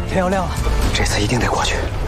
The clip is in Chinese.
天要亮了，这次一定得过去。